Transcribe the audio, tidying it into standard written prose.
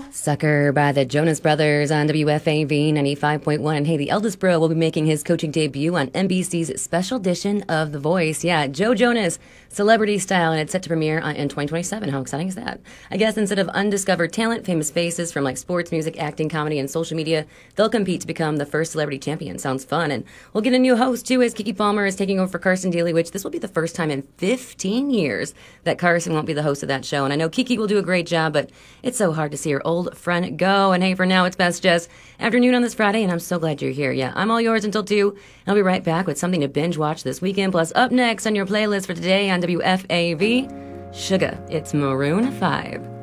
Sucker by the Jonas Brothers on WFAV 95.1. And hey, the eldest bro will be making his coaching debut on NBC's special edition of The Voice. Yeah, Joe Jonas, celebrity style, and it's set to premiere in 2027. How exciting is that? I guess instead of undiscovered talent, famous faces from like sports, music, acting, comedy, and social media, they'll compete to become the first celebrity champion. Sounds fun. And we'll get a new host, too, as Kiki Palmer is taking over for Carson Daly, which this will be the first time in 15 years that Carson won't be the host of that show. And I know Kiki will do a great job, but it's so hard to see her old friend go. And hey, for now, it's Best Jess. Afternoon on this Friday, and I'm so glad you're here. Yeah, I'm all yours until 2. And I'll be right back with something to binge watch this weekend. Plus, up next on your playlist for today on WFAV, Sugar, it's Maroon 5.